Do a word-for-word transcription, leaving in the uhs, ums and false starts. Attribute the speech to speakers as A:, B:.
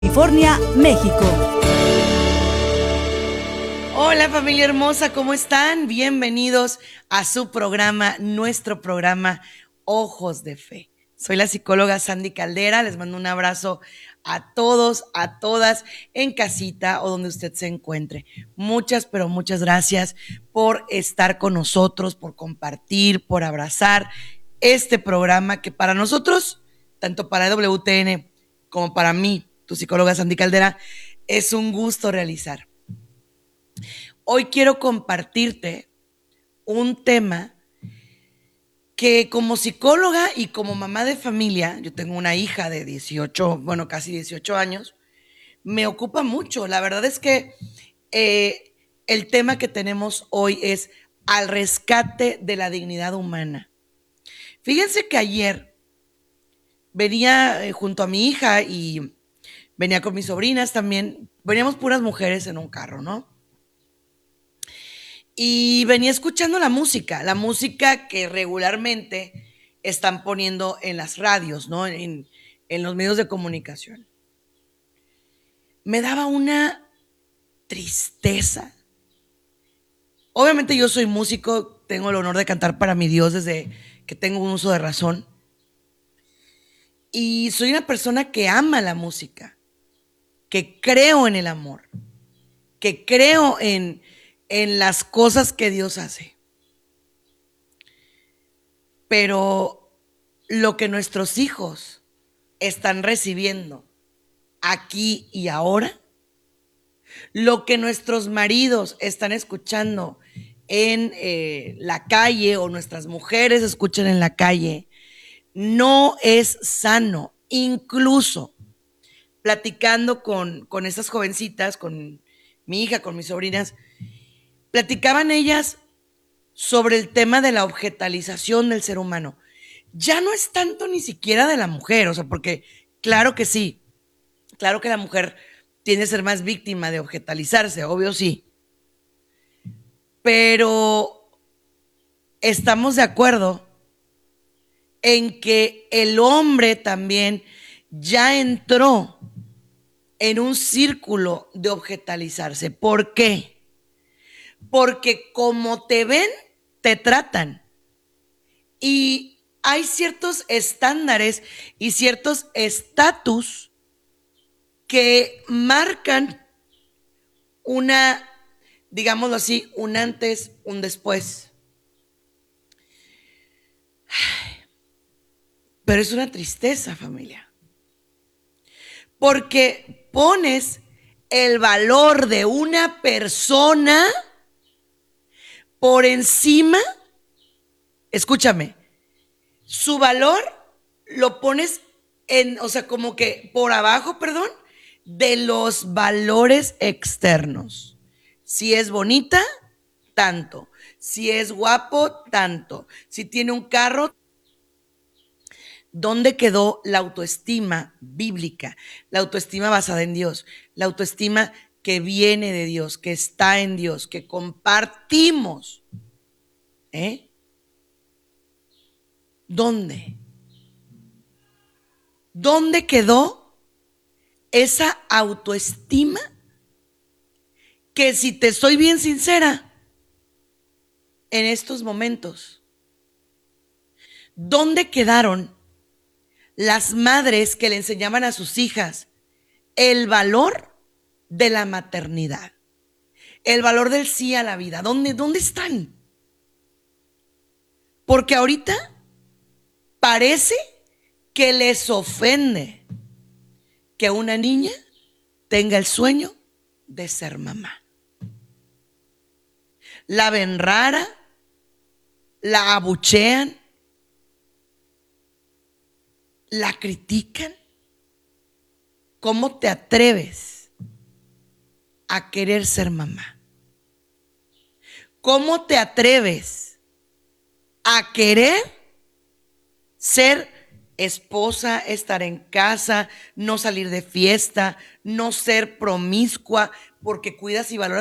A: California, México.
B: Hola familia hermosa, ¿cómo están? Bienvenidos a su programa, nuestro programa Ojos de Fe. Soy la psicóloga Sandy Caldera, les mando un abrazo a todos, a todas en casita o donde usted se encuentre. Muchas, pero muchas gracias por estar con nosotros, por compartir, por abrazar este programa que para nosotros, tanto para W T N como para mí, tu psicóloga Sandy Caldera, es un gusto realizar. Hoy quiero compartirte un tema que como psicóloga y como mamá de familia, yo tengo una hija de dieciocho, bueno, casi dieciocho años, me ocupa mucho. La verdad es que eh, el tema que tenemos hoy es al rescate de la dignidad humana. Fíjense que ayer venía eh, junto a mi hija y venía con mis sobrinas también, veníamos puras mujeres en un carro, ¿no? Y venía escuchando la música, la música que regularmente están poniendo en las radios, ¿no? En, en los medios de comunicación. Me daba una tristeza. Obviamente yo soy músico, tengo el honor de cantar para mi Dios desde que tengo un uso de razón. Y soy una persona que ama la música, que creo en el amor, que creo en, en las cosas que Dios hace. Pero lo que nuestros hijos están recibiendo aquí y ahora, lo que nuestros maridos están escuchando en eh, la calle o nuestras mujeres escuchan en la calle, no es sano. Incluso platicando con, con estas jovencitas, con mi hija, con mis sobrinas, platicaban ellas sobre el tema de la objetalización del ser humano. Ya no es tanto ni siquiera de la mujer, o sea, porque claro que sí, claro que la mujer tiene que ser más víctima de objetalizarse, obvio sí, pero estamos de acuerdo en que el hombre también ya entró en un círculo de objetalizarse. ¿Por qué? Porque como te ven, te tratan. Y hay ciertos estándares y ciertos estatus que marcan una, digámoslo así, un antes, un después. Pero es una tristeza, familia. Porque pones el valor de una persona por encima, escúchame, su valor lo pones en, o sea, como que por abajo, perdón, de los valores externos. Si es bonita, tanto. Si es guapo, tanto. Si tiene un carro, ¿dónde quedó la autoestima bíblica? La autoestima basada en Dios, la autoestima que viene de Dios, que está en Dios, que compartimos. ¿Eh? ¿Dónde? ¿Dónde quedó esa autoestima? Que si te soy bien sincera, en estos momentos, ¿dónde quedaron las madres que le enseñaban a sus hijas el valor de la maternidad? El valor del sí a la vida. ¿Dónde, dónde están? Porque ahorita parece que les ofende que una niña tenga el sueño de ser mamá. La ven rara, la abuchean, la critican. ¿Cómo te atreves a querer ser mamá? ¿Cómo te atreves a querer ser esposa, estar en casa, no salir de fiesta, no ser promiscua porque cuidas y valoras